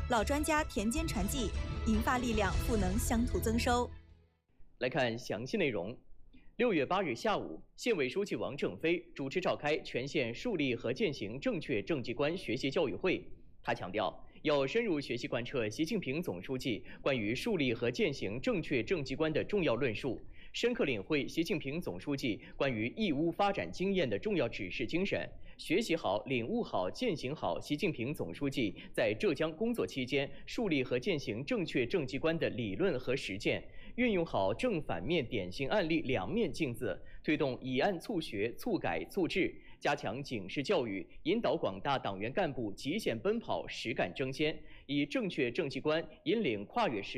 老专家田间传记，银发力量赋能乡土增收。 来看详细内容。6月8日下午，县委书记王正飞主持召开全县树立和践行正确政绩观学习教育会。他强调，要深入学习贯彻习近平总书记关于树立和践行正确政绩观的重要论述，深刻领会习近平总书记关于义乌发展经验的重要指示精神，学习好、领悟好、践行好习近平总书记在浙江工作期间树立和践行正确政绩观的理论和实践，运用好正反面典型案例两面镜子，推动以案促学、促改、促治，加强警示教育，引导广大党员干部极限奔跑、实干争先，以正确政绩观引领跨越式